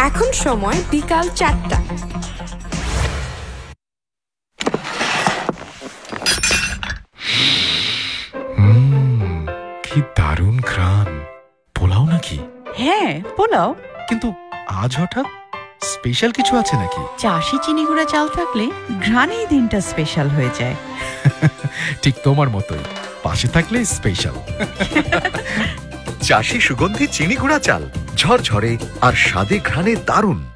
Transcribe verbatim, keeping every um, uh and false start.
এখন সময় বিকাল চারটা। কি দারুণ ঘ্রাণ। পোলাও নাকি? হ্যাঁ, পোলাও। কিন্তু আজ হঠাৎ স্পেশাল কিছু আছে নাকি? চাষি চিনি গুঁড়া চাল থাকলে ঘ্রাণেই দিনটা স্পেশাল হয়ে যায়। ঠিক তোমার মতোই, পাশে থাকলে স্পেশাল। চাষি সুগন্ধি চিনি গুঁড়া চাল, ঝরঝরে আর স্বাদে ঘ্রাণে দারুণ।